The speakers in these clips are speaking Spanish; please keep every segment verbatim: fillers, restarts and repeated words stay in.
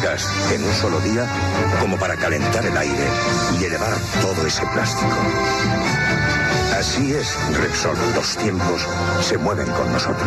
gas en un solo día como para calentar el aire y elevar todo ese plástico. Así es, Repsol. Los tiempos se mueven con nosotros.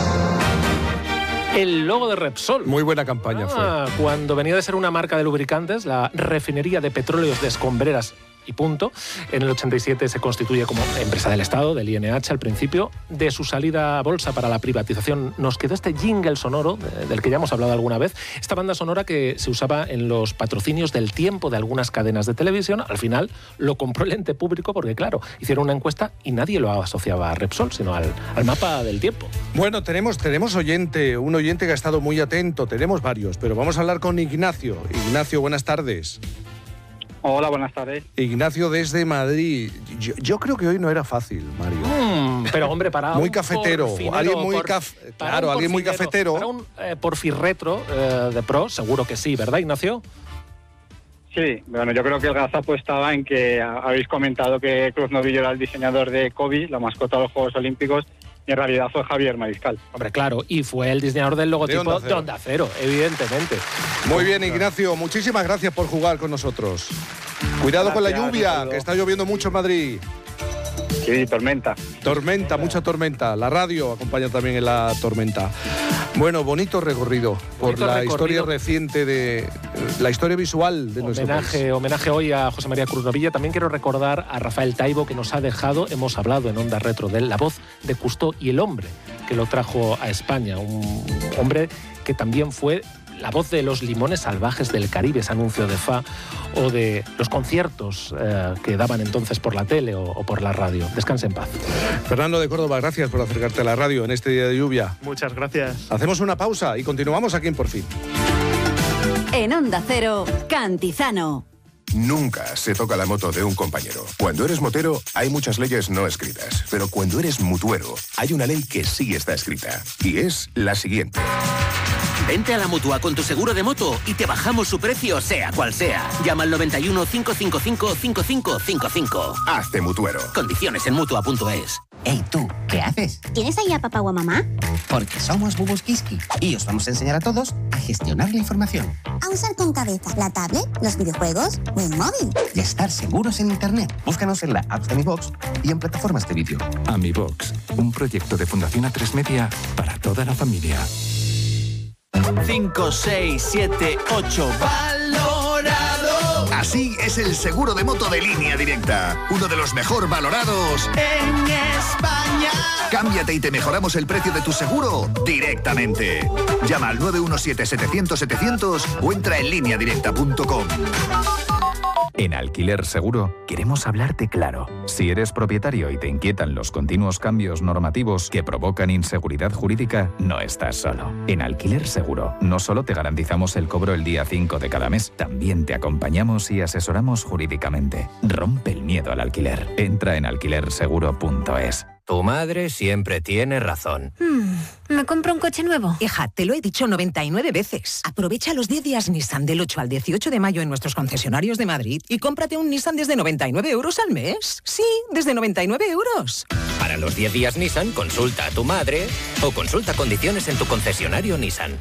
El logo de Repsol. Muy buena campaña ah, fue. Cuando venía de ser una marca de lubricantes, la refinería de petróleos de Escombreras y punto. En el ochenta y siete se constituye como empresa del Estado, del I N H al principio. De su salida a bolsa para la privatización nos quedó este jingle sonoro, del que ya hemos hablado alguna vez. Esta banda sonora que se usaba en los patrocinios del tiempo de algunas cadenas de televisión. Al final lo compró el ente público porque, claro, hicieron una encuesta y nadie lo asociaba a Repsol, sino al, al mapa del tiempo. Bueno, tenemos, tenemos oyente, un oyente que ha estado muy atento. Tenemos varios, pero vamos a hablar con Ignacio. Ignacio, buenas tardes. Hola, buenas tardes. Ignacio desde Madrid. Yo, yo creo que hoy no era fácil, Mario. Mm, pero hombre, para muy un cafetero, porfinero, alguien muy por, caf... claro, alguien muy cafetero. Para un eh, porfirretro eh, de pro, seguro que sí, ¿verdad, Ignacio? Sí, bueno, yo creo que el gazapo estaba en que habéis comentado que Cruz Novillo era el diseñador de Kobe, la mascota de los Juegos Olímpicos, y en realidad fue Javier Mariscal. Hombre, claro, y fue el diseñador del logotipo de Onda Cero, de Onda Cero evidentemente. Muy bien, Ignacio, muchísimas gracias por jugar con nosotros. Cuidado gracias, con la lluvia, que está lloviendo mucho en Madrid. Sí, tormenta. Tormenta, mucha tormenta. La radio acompaña también en la tormenta. Bueno, bonito recorrido por bonito la recorrido. Historia reciente de la historia visual de homenaje, nuestro país. Homenaje hoy a José María Cruz Novilla. También quiero recordar a Rafael Taibo, que nos ha dejado, hemos hablado en Onda Retro de él, la voz de Cousteau y el hombre que lo trajo a España. Un hombre que también fue la voz de los limones salvajes del Caribe, ese anuncio de F A, o de los conciertos eh, que daban entonces por la tele o, o por la radio. Descanse en paz. Fernando de Córdoba, gracias por acercarte a la radio en este día de lluvia. Muchas gracias. Hacemos una pausa y continuamos aquí en Por Fin. En Onda Cero, Cantizano. Nunca se toca la moto de un compañero. Cuando eres motero, hay muchas leyes no escritas. Pero cuando eres mutuero, hay una ley que sí está escrita. Y es la siguiente. Vente a la Mutua con tu seguro de moto y te bajamos su precio, sea cual sea. Llama al noventa y uno, cinco cinco cinco, cinco cinco cinco cinco. Hazte mutuero. Condiciones en mutua punto es. Hey, tú, ¿qué haces? ¿Tienes ahí a papá o a mamá? Porque somos Bubus Kiski y os vamos a enseñar a todos a gestionar la información. A usar con cabeza la tablet, los videojuegos o el móvil. Y a estar seguros en Internet. Búscanos en la app de Mi Box y en plataformas de vídeo. AmiBox, un proyecto de Fundación A tres Media para toda la familia. cinco, seis, siete, ocho. ¡Valorado! Así es el seguro de moto de Línea Directa. Uno de los mejor valorados en España. Cámbiate y te mejoramos el precio de tu seguro directamente. Llama al nueve uno siete, setecientos, setecientos o entra en línea directa punto com. En Alquiler Seguro queremos hablarte claro. Si eres propietario y te inquietan los continuos cambios normativos que provocan inseguridad jurídica, no estás solo. En Alquiler Seguro no solo te garantizamos el cobro el día cinco de cada mes, también te acompañamos y asesoramos jurídicamente. Rompe el miedo al alquiler. Entra en alquiler seguro punto es. Tu madre siempre tiene razón. Hmm, ¿me compro un coche nuevo? Hija, te lo he dicho noventa y nueve veces. Aprovecha los diez días Nissan del ocho al dieciocho de mayo en nuestros concesionarios de Madrid y cómprate un Nissan desde noventa y nueve euros al mes. Sí, desde noventa y nueve euros. Para los diez días Nissan, consulta a tu madre o consulta condiciones en tu concesionario Nissan.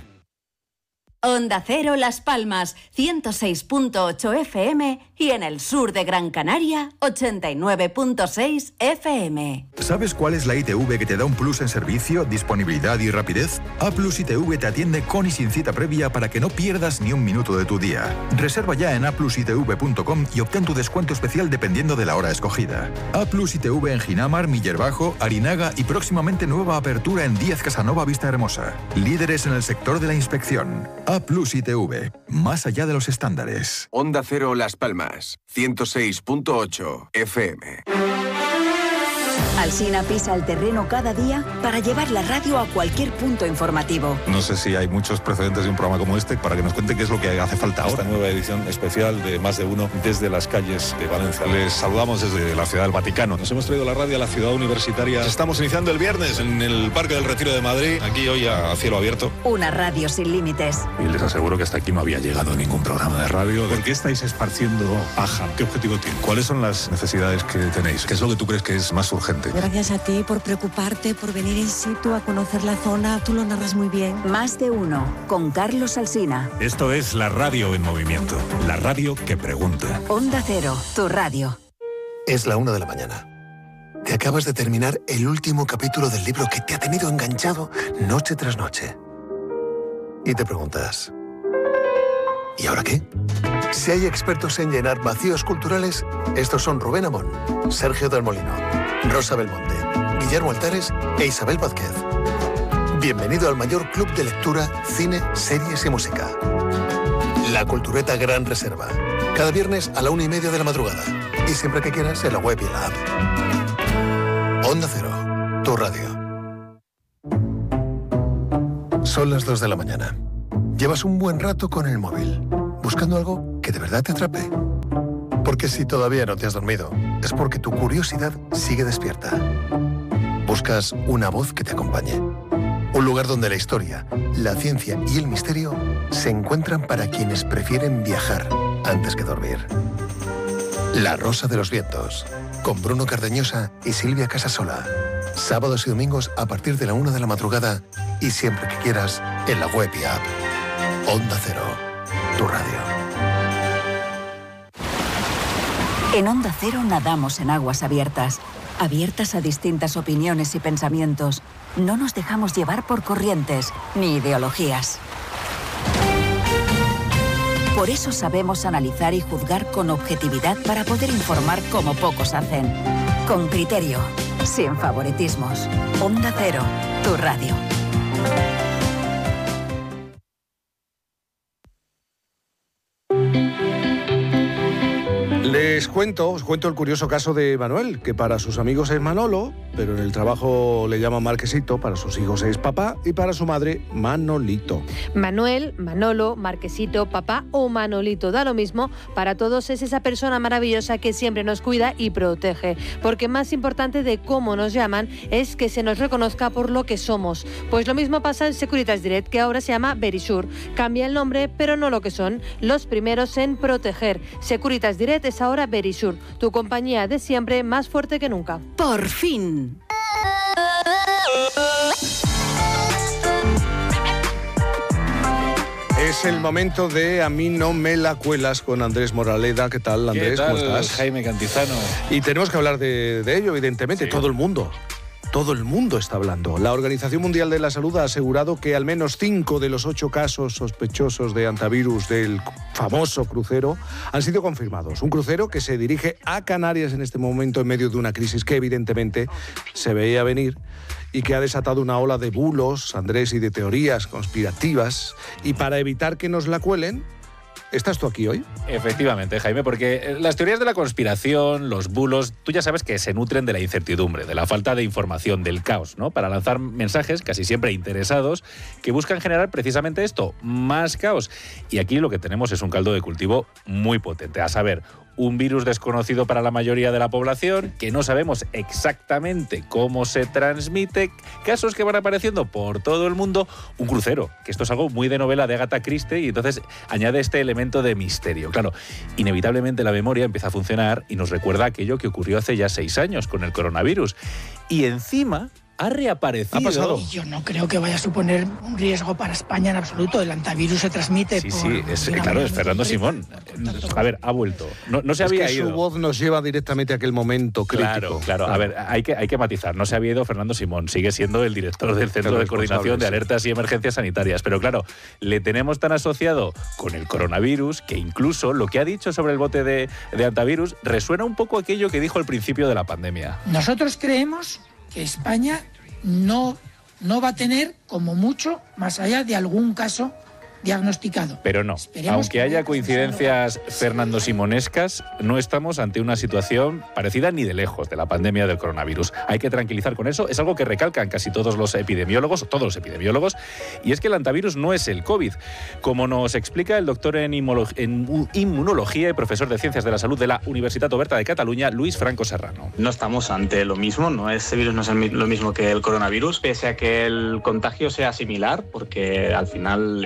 Onda Cero Las Palmas, ciento seis punto ocho F M y en el sur de Gran Canaria, ochenta y nueve punto seis F M. ¿Sabes cuál es la I T V que te da un plus en servicio, disponibilidad y rapidez? A Plus I T V te atiende con y sin cita previa para que no pierdas ni un minuto de tu día. Reserva ya en a plus i t v punto com y obtén tu descuento especial dependiendo de la hora escogida. A Plus I T V en Ginamar, Miller Bajo, Arinaga y próximamente nueva apertura en Díaz Casanova Vista Hermosa. Líderes en el sector de la inspección. A Plus I T V, más allá de los estándares. Onda Cero Las Palmas, ciento seis punto ocho F M. Alsina pisa el terreno cada día para llevar la radio a cualquier punto informativo. No sé si hay muchos precedentes de un programa como este para que nos cuente qué es lo que hace falta ahora. Esta nueva edición especial de Más de Uno desde las calles de Valencia. Les saludamos desde la Ciudad del Vaticano. Nos hemos traído la radio a la ciudad universitaria. Estamos iniciando el viernes en el Parque del Retiro de Madrid, aquí hoy a cielo abierto. Una radio sin límites. Y les aseguro que hasta aquí no había llegado ningún programa de radio. ¿Por qué estáis esparciendo paja? ¿Qué objetivo tiene? ¿Cuáles son las necesidades que tenéis? ¿Qué es lo que tú crees que es más urgente? urgente. Gracias a ti por preocuparte, por venir in situ a conocer la zona. Tú lo narras muy bien. Más de uno, con Carlos Alsina. Esto es la radio en movimiento. La radio que pregunta. Onda Cero, tu radio. Es la una de la mañana. Te acabas de terminar el último capítulo del libro que te ha tenido enganchado noche tras noche. Y te preguntas, ¿y ahora qué? Si hay expertos en llenar vacíos culturales, estos son Rubén Amón, Sergio del Molino, Rosa Belmonte, Guillermo Altares e Isabel Vázquez. Bienvenido al mayor club de lectura, cine, series y música. La Cultureta Gran Reserva. Cada viernes a la una y media de la madrugada. Y siempre que quieras en la web y en la app. Onda Cero, tu radio. Son las dos de la mañana. Llevas un buen rato con el móvil, buscando algo que de verdad te atrape. Porque si todavía no te has dormido, es porque tu curiosidad sigue despierta. Buscas una voz que te acompañe. Un lugar donde la historia, la ciencia y el misterio se encuentran para quienes prefieren viajar antes que dormir. La Rosa de los Vientos, con Bruno Cardeñosa y Silvia Casasola. Sábados y domingos a partir de la una de la madrugada y siempre que quieras en la web y app. Onda Cero, tu radio. En Onda Cero nadamos en aguas abiertas, abiertas a distintas opiniones y pensamientos. No nos dejamos llevar por corrientes ni ideologías. Por eso sabemos analizar y juzgar con objetividad para poder informar como pocos hacen. Con criterio, sin favoritismos. Onda Cero, tu radio. Les cuento, os cuento el curioso caso de Manuel, que para sus amigos es Manolo, pero en el trabajo le llaman Marquesito, para sus hijos es papá y para su madre Manolito. Manuel, Manolo, Marquesito, papá o Manolito, da lo mismo, para todos es esa persona maravillosa que siempre nos cuida y protege, porque más importante de cómo nos llaman es que se nos reconozca por lo que somos. Pues lo mismo pasa en Securitas Direct, que ahora se llama Verisure. Cambia el nombre, pero no lo que son, los primeros en proteger. Securitas Direct es ahora Verisure, tu compañía de siempre más fuerte que nunca. ¡Por fin! Es el momento de A mí no me la cuelas con Andrés Moraleda. ¿Qué tal, Andrés? ¿Qué tal, ¿Cómo estás? Jaime Cantizano? Y tenemos que hablar de, de ello, evidentemente, sí. Todo el mundo. Todo el mundo está hablando. La Organización Mundial de la Salud ha asegurado que al menos cinco de los ocho casos sospechosos de hantavirus del famoso crucero han sido confirmados. Un crucero que se dirige a Canarias en este momento en medio de una crisis que evidentemente se veía venir y que ha desatado una ola de bulos, Andrés, y de teorías conspirativas. Y para evitar que nos la cuelen, ¿estás tú aquí hoy? Efectivamente, Jaime, porque las teorías de la conspiración, los bulos, tú ya sabes que se nutren de la incertidumbre, de la falta de información, del caos, ¿no? Para lanzar mensajes casi siempre interesados que buscan generar precisamente esto, más caos. Y aquí lo que tenemos es un caldo de cultivo muy potente, a saber, un virus desconocido para la mayoría de la población, que no sabemos exactamente cómo se transmite, casos que van apareciendo por todo el mundo, un crucero, que esto es algo muy de novela de Agatha Christie, y entonces añade este elemento de misterio. Claro, inevitablemente la memoria empieza a funcionar y nos recuerda aquello que ocurrió hace ya seis años con el coronavirus. Y encima ha reaparecido. Ha pasado. Y yo no creo que vaya a suponer un riesgo para España en absoluto. El hantavirus se transmite sí, por... Sí, es, claro, es Fernando Simón. A ver, ha vuelto. No, no se es había que ido. Su voz nos lleva directamente a aquel momento crítico. Claro, claro. A ver, hay que, hay que matizar. No se había ido Fernando Simón. Sigue siendo el director del Centro de Coordinación de Alertas y Emergencias Sanitarias. Pero claro, le tenemos tan asociado con el coronavirus que incluso lo que ha dicho sobre el bote de, de hantavirus resuena un poco aquello que dijo al principio de la pandemia. Nosotros creemos que España no, no va a tener, como mucho, más allá de algún caso diagnosticado. Pero no, Esperemos aunque haya coincidencias Fernando Simonescas, no estamos ante una situación parecida ni de lejos de la pandemia del coronavirus. Hay que tranquilizar con eso, es algo que recalcan casi todos los epidemiólogos, todos los epidemiólogos, y es que el hantavirus no es el COVID, como nos explica el doctor en, en inmunología y profesor de Ciencias de la Salud de la Universitat Oberta de Cataluña, Luis Franco Serrano. No estamos ante lo mismo, no, este virus no es lo mismo que el coronavirus, pese a que el contagio sea similar, porque al final infectan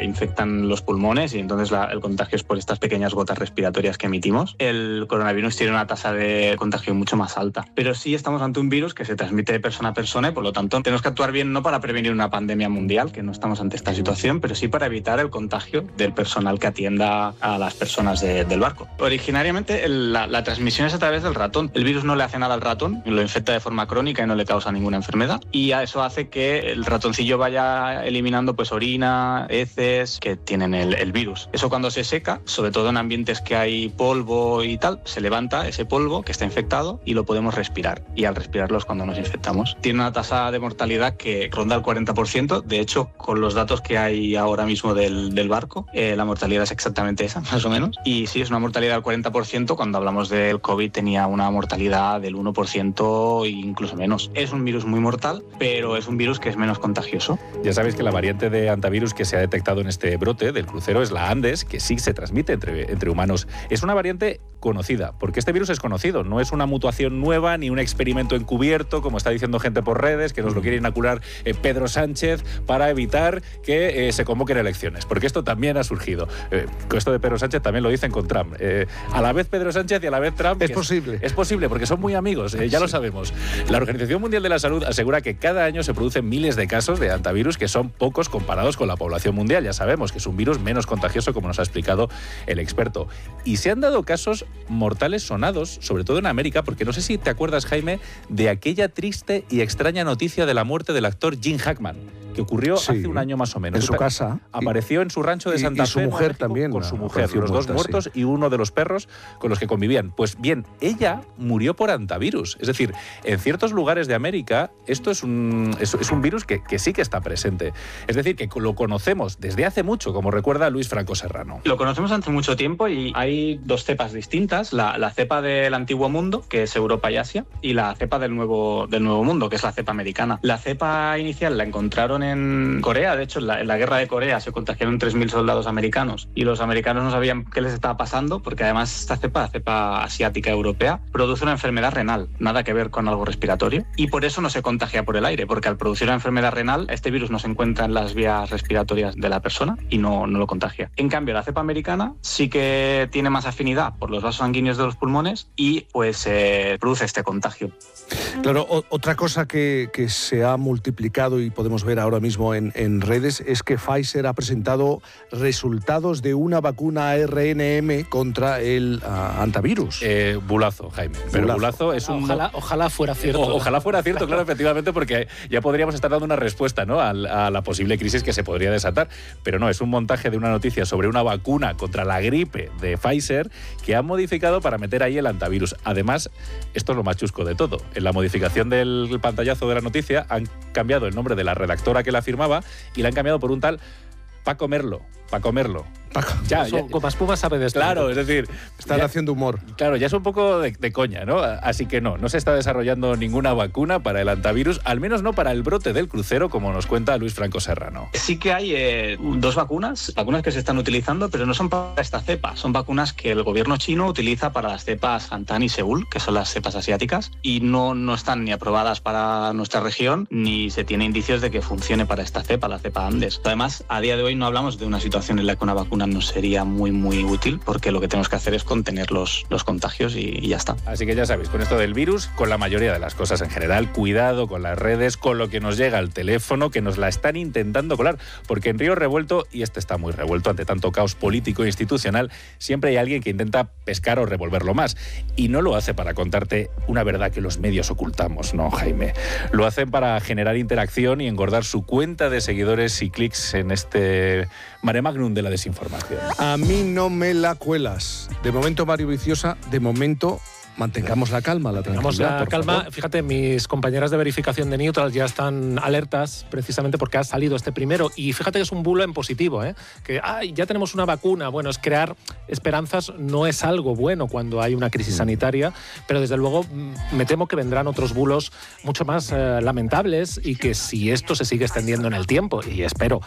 afectan los pulmones y entonces la, el contagio es por estas pequeñas gotas respiratorias que emitimos. El coronavirus tiene una tasa de contagio mucho más alta, pero sí estamos ante un virus que se transmite de persona a persona y por lo tanto tenemos que actuar bien no para prevenir una pandemia mundial, que no estamos ante esta situación, pero sí para evitar el contagio del personal que atienda a las personas de, del barco. Originariamente el, la, la transmisión es a través del ratón. El virus no le hace nada al ratón, lo infecta de forma crónica y no le causa ninguna enfermedad, y a eso hace que el ratoncillo vaya eliminando pues orina, heces que tienen el, el virus. Eso cuando se seca, sobre todo en ambientes que hay polvo y tal, se levanta ese polvo que está infectado y lo podemos respirar, y al respirarlo es cuando nos infectamos. Tiene una tasa de mortalidad que ronda el cuarenta por ciento. De hecho, con los datos que hay ahora mismo del, del barco, eh, la mortalidad es exactamente esa, más o menos. Y sí, es una mortalidad del cuarenta por ciento. Cuando hablamos del COVID tenía una mortalidad del uno por ciento e incluso menos. Es un virus muy mortal, pero es un virus que es menos contagioso. Ya sabéis que la variante de antivirus que se ha detectado en este brote del crucero es la Andes, que sí se transmite entre, entre humanos. Es una variante conocida, porque este virus es conocido, no es una mutación nueva ni un experimento encubierto, como está diciendo gente por redes, que nos lo quiere inocular eh, Pedro Sánchez para evitar que eh, se convoquen elecciones, porque esto también ha surgido. Eh, esto de Pedro Sánchez también lo dicen con Trump. Eh, a la vez Pedro Sánchez y a la vez Trump... Es posible. Es, es posible, porque son muy amigos, eh, ya sí. Lo sabemos. La Organización Mundial de la Salud asegura que cada año se producen miles de casos de antivirus, que son pocos comparados con la población mundial. Ya sabemos que es un virus menos contagioso, como nos ha explicado el experto. Y se han dado casos mortales sonados, sobre todo en América, porque no sé si te acuerdas, Jaime, de aquella triste y extraña noticia de la muerte del actor Gene Hackman, que ocurrió sí, hace un año más o menos. En su casa. Apareció en su rancho de Santa y, y su Fe, mujer México, también. Con su mujer, los muerta, dos muertos sí. y uno de los perros con los que convivían. Pues bien, ella murió por antivirus. Es decir, en ciertos lugares de América esto es un, es, es un virus que, que sí que está presente. Es decir, que lo conocemos desde hace mucho, como recuerda Luis Franco Serrano. Lo conocemos hace mucho tiempo y hay dos cepas distintas. La, la cepa del antiguo mundo, que es Europa y Asia, y la cepa del nuevo, del nuevo mundo, que es la cepa americana. La cepa inicial la encontraron en Corea. De hecho, en la, en la guerra de Corea se contagiaron tres mil soldados americanos y los americanos no sabían qué les estaba pasando, porque además esta cepa, la cepa asiática europea, produce una enfermedad renal, nada que ver con algo respiratorio, y por eso no se contagia por el aire, porque al producir una enfermedad renal, este virus no se encuentra en las vías respiratorias de la persona y no, no lo contagia. En cambio, la cepa americana sí que tiene más afinidad por los vasos sanguíneos de los pulmones y pues eh, produce este contagio. Claro, o, otra cosa que, que se ha multiplicado y podemos ver ahora mismo en, en redes es que Pfizer ha presentado resultados de una vacuna A R N M contra el uh, antivirus. Eh, bulazo, Jaime. Pero bulazo, bulazo es un... Ojalá, ojalá fuera cierto. O, ojalá fuera cierto, claro, efectivamente, porque ya podríamos estar dando una respuesta, ¿no?, a, a la posible crisis que se podría desatar. Pero no, es un montaje de una noticia sobre una vacuna contra la gripe de Pfizer que han modificado para meter ahí el antivirus. Además, esto es lo más chusco de todo. En la modificación del pantallazo de la noticia han cambiado el nombre de la redactora que la firmaba y la han cambiado por un tal Paco Merlo. Paco Merlo. Ya, ya, Goma Espuma sabe de esto. Claro, es decir... Están ya, haciendo humor. Claro, ya es un poco de, de coña, ¿no? Así que no, no se está desarrollando ninguna vacuna para el antivirus, al menos no para el brote del crucero, como nos cuenta Luis Franco Serrano. Sí que hay eh, dos vacunas, vacunas que se están utilizando, pero no son para esta cepa. Son vacunas que el gobierno chino utiliza para las cepas Hantan y Seúl, que son las cepas asiáticas, y no, no están ni aprobadas para nuestra región, ni se tiene indicios de que funcione para esta cepa, la cepa Andes. Además, a día de hoy no hablamos de una situación en la que una vacuna no sería muy muy útil, porque lo que tenemos que hacer es contener los, los contagios y, y ya está. Así que ya sabéis, con esto del virus, con la mayoría de las cosas en general, cuidado con las redes, con lo que nos llega al teléfono, que nos la están intentando colar, porque en Río Revuelto, y este está muy revuelto ante tanto caos político e institucional, siempre hay alguien que intenta pescar o revolverlo más, y no lo hace para contarte una verdad que los medios ocultamos, no, Jaime. Lo hacen para generar interacción y engordar su cuenta de seguidores y clics en este mare magnum de la desinformación. A mí no me la cuelas. De momento, Mario Viciosa, de momento... Mantengamos la calma, la tranquilidad. Mantengamos la calma. Favor. Fíjate, mis compañeras de verificación de Neutral ya están alertas precisamente porque ha salido este primero. Y fíjate que es un bulo en positivo, ¿eh? Que ay, ya tenemos una vacuna. Bueno, es crear esperanzas, no es algo bueno cuando hay una crisis sanitaria, pero desde luego me temo que vendrán otros bulos mucho más eh, lamentables y que si esto se sigue extendiendo en el tiempo, y espero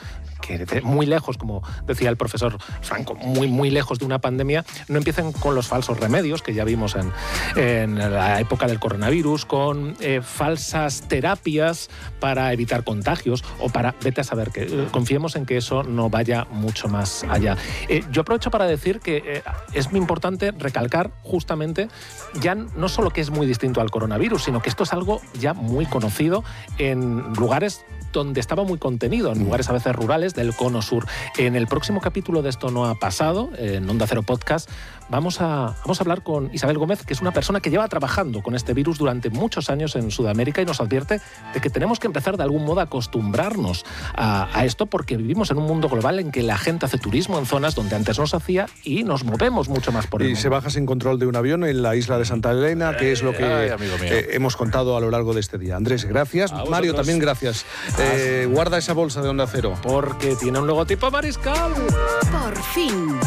que de muy lejos, como decía el profesor Franco, muy, muy lejos de una pandemia, no empiecen con los falsos remedios que ya vimos en, en la época del coronavirus, con eh, falsas terapias para evitar contagios o para, vete a saber, que eh, confiemos en que eso no vaya mucho más allá. Eh, yo aprovecho para decir que eh, es muy importante recalcar justamente ya no solo que es muy distinto al coronavirus, sino que esto es algo ya muy conocido en lugares donde estaba muy contenido, en lugares a veces rurales del cono sur. En el próximo capítulo de Esto no ha pasado, en Onda Cero Podcast, vamos a, vamos a hablar con Isabel Gómez, que es una persona que lleva trabajando con este virus durante muchos años en Sudamérica y nos advierte de que tenemos que empezar de algún modo a acostumbrarnos a, a esto, porque vivimos en un mundo global en que la gente hace turismo en zonas donde antes no se hacía y nos movemos mucho más por el Y mundo. se baja sin control de un avión en la isla de Santa Elena, que es lo que Ay, amigo mío. eh, hemos contado a lo largo de este día. Andrés, gracias. A Mario, vosotros. también gracias. Eh, guarda esa bolsa de Onda Cero. Porque tiene un logotipo mariscal. Por fin.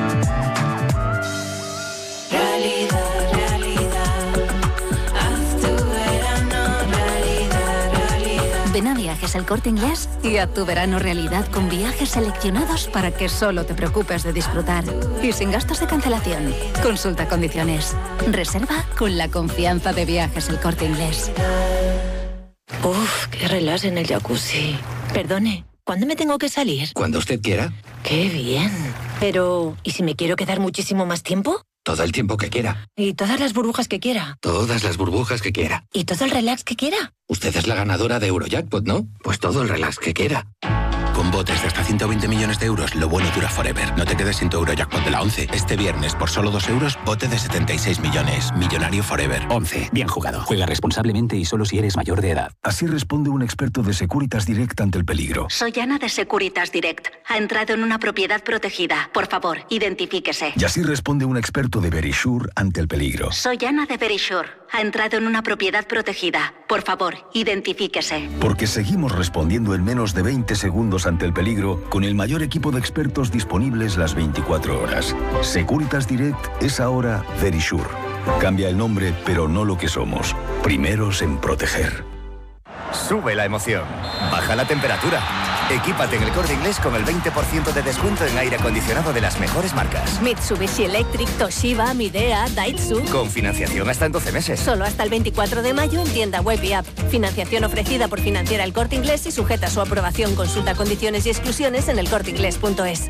Realidad, realidad, haz tu verano realidad, realidad. Ven a Viajes El Corte Inglés y haz tu verano realidad con viajes seleccionados para que solo te preocupes de disfrutar y sin gastos de cancelación. Consulta condiciones. Reserva con la confianza de Viajes El Corte Inglés. Uf, qué relax en el jacuzzi. Perdone, ¿cuándo me tengo que salir? Cuando usted quiera, Qué bien. Pero, ¿y si me quiero quedar muchísimo más tiempo? todo el tiempo que quiera, Y todas las burbujas que quiera. todas las burbujas que quiera. Y todo el relax que quiera. Usted es la ganadora de Eurojackpot, ¿no? Pues todo el relax que quiera. Con botes de hasta ciento veinte millones de euros, lo bueno dura forever. No te quedes sin tu Eurojackpot de la once. Este viernes, por solo dos euros, bote de setenta y seis millones. Millonario forever. once. Bien jugado. Juega responsablemente y solo si eres mayor de edad. Así responde un experto de Securitas Direct ante el peligro. Soy Ana de Securitas Direct. Ha entrado en una propiedad protegida. Por favor, identifíquese. Y así responde un experto de Verisure ante el peligro. Soy Ana de Verisure. Ha entrado en una propiedad protegida. Por favor, identifíquese. Porque seguimos respondiendo en menos de veinte segundos ante el peligro con el mayor equipo de expertos disponibles las veinticuatro horas. Securitas Direct es ahora Verisure. Cambia el nombre, pero no lo que somos. Primeros en proteger. Sube la emoción. Baja la temperatura. Equípate en El Corte Inglés con el veinte por ciento de descuento en aire acondicionado de las mejores marcas. Mitsubishi Electric, Toshiba, Midea, Daitsu. Con financiación hasta en doce meses. Solo hasta el veinticuatro de mayo en tienda web y app. Financiación ofrecida por Financiera El Corte Inglés y sujeta a su aprobación. Consulta condiciones y exclusiones en el corte inglés punto es.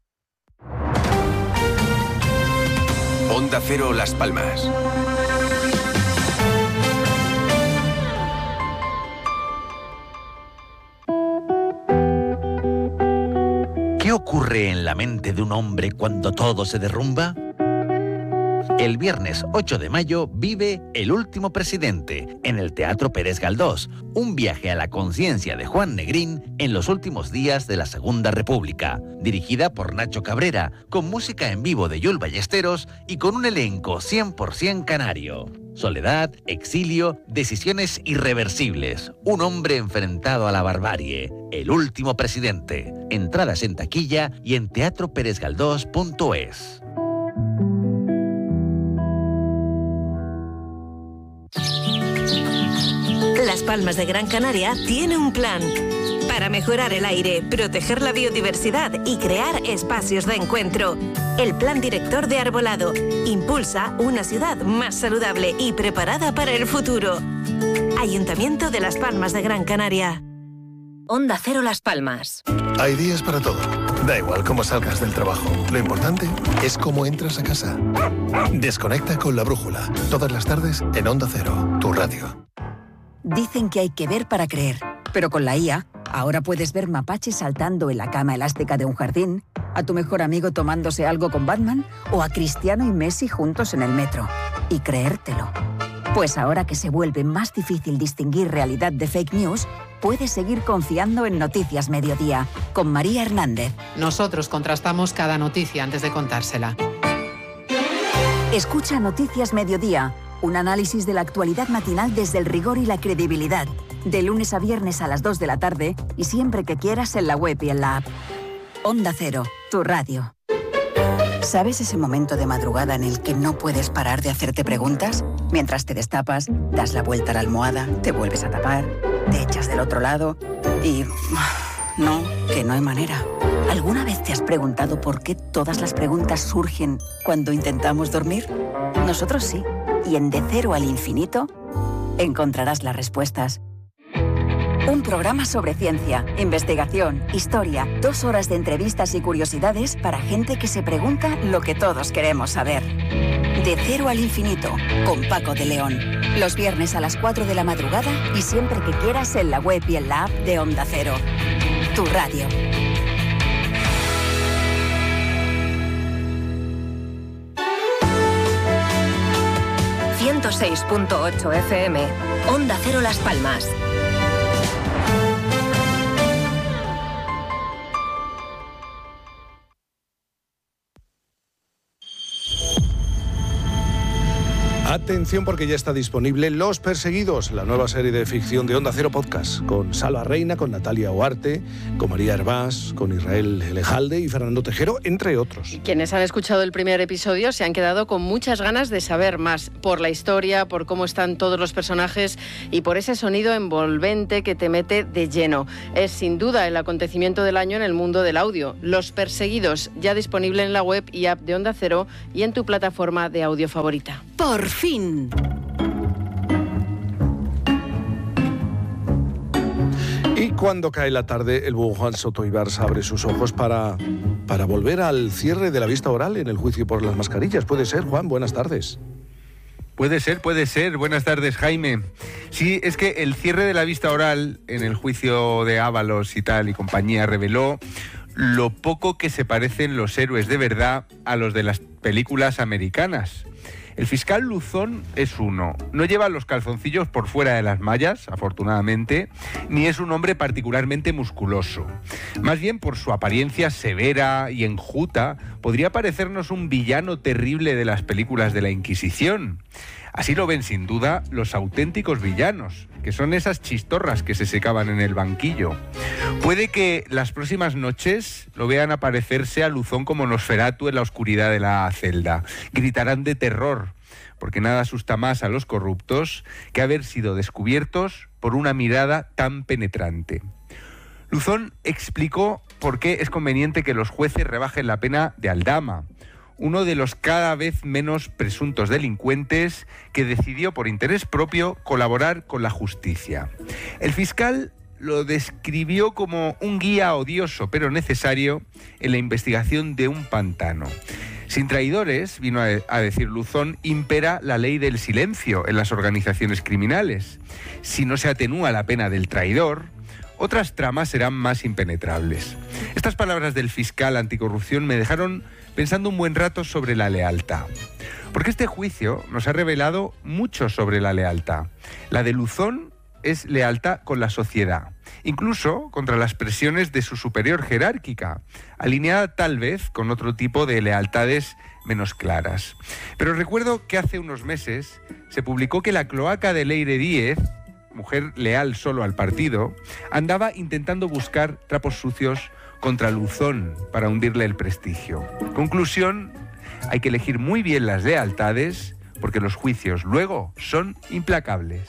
Onda Cero Las Palmas. ¿Qué ocurre en la mente de un hombre cuando todo se derrumba? El viernes ocho de mayo vive El último presidente en el Teatro Pérez Galdós, un viaje a la conciencia de Juan Negrín en los últimos días de la Segunda República, dirigida por Nacho Cabrera, con música en vivo de Yul Ballesteros y con un elenco cien por ciento canario. Soledad, exilio, decisiones irreversibles, un hombre enfrentado a la barbarie, El último presidente. Entradas en taquilla y en teatro pérez galdós punto es. Las Palmas de Gran Canaria tiene un plan para mejorar el aire, proteger la biodiversidad y crear espacios de encuentro. El Plan Director de Arbolado impulsa una ciudad más saludable y preparada para el futuro. Ayuntamiento de Las Palmas de Gran Canaria. Onda Cero Las Palmas. Hay días para todo. Da igual cómo salgas del trabajo. Lo importante es cómo entras a casa. Desconecta con La Brújula. Todas las tardes en Onda Cero, tu radio. Dicen que hay que ver para creer, pero con la I A, ahora puedes ver mapaches saltando en la cama elástica de un jardín, a tu mejor amigo tomándose algo con Batman o a Cristiano y Messi juntos en el metro. Y creértelo. Pues ahora que se vuelve más difícil distinguir realidad de fake news, puedes seguir confiando en Noticias Mediodía, con María Hernández. Nosotros contrastamos cada noticia antes de contársela. Escucha Noticias Mediodía, un análisis de la actualidad matinal desde el rigor y la credibilidad. De lunes a viernes a las dos de la tarde y siempre que quieras en la web y en la app. Onda Cero, tu radio. ¿Sabes ese momento de madrugada en el que no puedes parar de hacerte preguntas? Mientras te destapas, das la vuelta a la almohada, te vuelves a tapar, te echas del otro lado y... No, que no hay manera. ¿Alguna vez te has preguntado por qué todas las preguntas surgen cuando intentamos dormir? Nosotros sí. Y en De Cero al Infinito encontrarás las respuestas. Un programa sobre ciencia, investigación, historia, dos horas de entrevistas y curiosidades para gente que se pregunta lo que todos queremos saber. De Cero al Infinito, con Paco de León. Los viernes a las cuatro de la madrugada y siempre que quieras en la web y en la app de Onda Cero. Tu radio. ciento seis punto ocho F M, Onda Cero Las Palmas. Atención porque ya está disponible Los Perseguidos, la nueva serie de ficción de Onda Cero Podcast, con Salva Reina, con Natalia Huarte, con María Hervás, con Israel Elejalde y Fernando Tejero, entre otros. Quienes han escuchado el primer episodio se han quedado con muchas ganas de saber más, por la historia, por cómo están todos los personajes y por ese sonido envolvente que te mete de lleno. Es sin duda el acontecimiento del año en el mundo del audio. Los Perseguidos, ya disponible en la web y app de Onda Cero y en tu plataforma de audio favorita. Por fin. Y cuando cae la tarde, el búho Juan Soto Ibarz abre sus ojos para, para volver al cierre de la vista oral en el juicio por las mascarillas. ¿Puede ser, Juan? Buenas tardes. Puede ser, puede ser. Buenas tardes, Jaime. Sí, es que el cierre de la vista oral en el juicio de Ábalos y tal y compañía reveló lo poco que se parecen los héroes de verdad a los de las películas americanas. El fiscal Luzón es uno, no lleva los calzoncillos por fuera de las mallas, afortunadamente, ni es un hombre particularmente musculoso. Más bien por su apariencia severa y enjuta, podría parecernos un villano terrible de las películas de la Inquisición. Así lo ven sin duda los auténticos villanos, que son esas chistorras que se secaban en el banquillo. Puede que las próximas noches lo vean aparecerse a Luzón como Nosferatu en la oscuridad de la celda. Gritarán de terror, porque nada asusta más a los corruptos que haber sido descubiertos por una mirada tan penetrante. Luzón explicó por qué es conveniente que los jueces rebajen la pena de Aldama, uno de los cada vez menos presuntos delincuentes que decidió por interés propio colaborar con la justicia. El fiscal lo describió como un guía odioso pero necesario en la investigación de un pantano. Sin traidores, vino a decir Luzón, impera la ley del silencio en las organizaciones criminales. Si no se atenúa la pena del traidor, otras tramas serán más impenetrables. Estas palabras del fiscal anticorrupción me dejaron pensando un buen rato sobre la lealtad. Porque este juicio nos ha revelado mucho sobre la lealtad. La de Luzón es lealtad con la sociedad, incluso contra las presiones de su superior jerárquica, alineada tal vez con otro tipo de lealtades menos claras. Pero recuerdo que hace unos meses se publicó que la cloaca de Leire Díez, mujer leal solo al partido, andaba intentando buscar trapos sucios contra Luzón para hundirle el prestigio. Conclusión, hay que elegir muy bien las lealtades porque los juicios luego son implacables.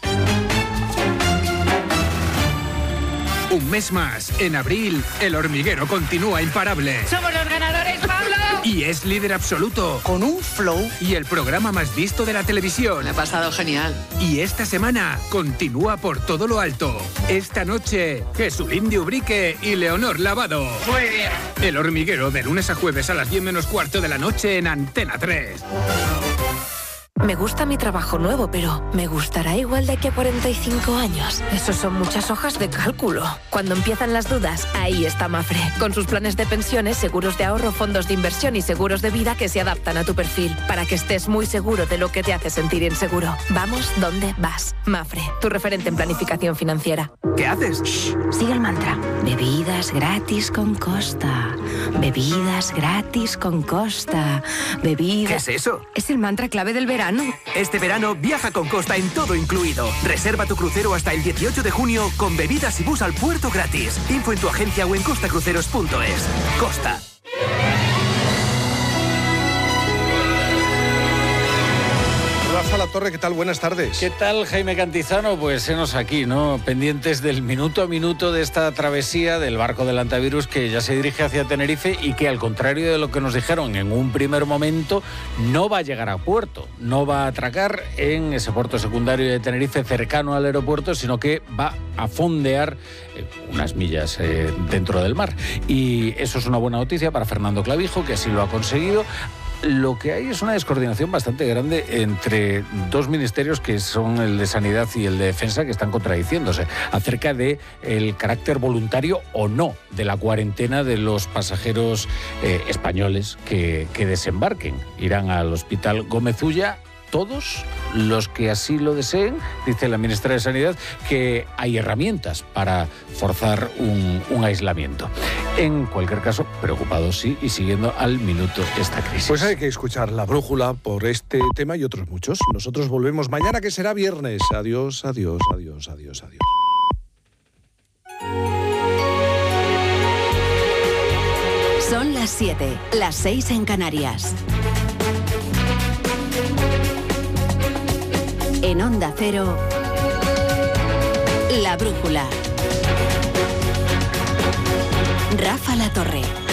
Un mes más, en abril, El Hormiguero continúa imparable. ¡Somos los ganadores, Pablo! Y es líder absoluto. Con un flow. Y el programa más visto de la televisión. Me ha pasado genial. Y esta semana continúa por todo lo alto. Esta noche, Jesulín de Ubrique y Leonor Lavado. Muy bien. El Hormiguero, de lunes a jueves a las diez menos cuarto de la noche en Antena tres. Me gusta mi trabajo nuevo, pero ¿me gustará igual de aquí a cuarenta y cinco años? Eso son muchas hojas de cálculo. Cuando empiezan las dudas, ahí está Mafre. Con sus planes de pensiones, seguros de ahorro, fondos de inversión y seguros de vida que se adaptan a tu perfil, para que estés muy seguro de lo que te hace sentir inseguro. Vamos donde vas. Mafre, tu referente en planificación financiera. ¿Qué haces? Shh, sigue el mantra. Bebidas gratis con Costa. Bebidas gratis con Costa. Bebidas... ¿Qué es eso? Es el mantra clave del verano. Este verano viaja con Costa en todo incluido. Reserva tu crucero hasta el dieciocho de junio con bebidas y bus al puerto gratis. Info en tu agencia o en costa cruceros punto es. Costa. Rafa Rafa La Torre, ¿qué tal? Buenas tardes. ¿Qué tal, Jaime Cantizano? Pues enos aquí, ¿no? Pendientes del minuto a minuto de esta travesía del barco del antivirus que ya se dirige hacia Tenerife y que, al contrario de lo que nos dijeron en un primer momento, no va a llegar a puerto, no va a atracar en ese puerto secundario de Tenerife cercano al aeropuerto, sino que va a fondear eh, unas millas eh, dentro del mar. Y eso es una buena noticia para Fernando Clavijo, que así lo ha conseguido. Lo que hay es una descoordinación bastante grande entre dos ministerios, que son el de Sanidad y el de Defensa, que están contradiciéndose acerca de el carácter voluntario o no de la cuarentena de los pasajeros eh, españoles que, que desembarquen. Irán al Hospital Gómez Ulla todos los que así lo deseen. Dice la ministra de Sanidad que hay herramientas para forzar un, un aislamiento. En cualquier caso, preocupados sí, y siguiendo al minuto esta crisis. Pues hay que escuchar La Brújula por este tema y otros muchos. Nosotros volvemos mañana, que será viernes. Adiós, adiós, adiós, adiós, adiós. Son las siete, las seis en Canarias. En Onda Cero, La Brújula. Rafa La Torre.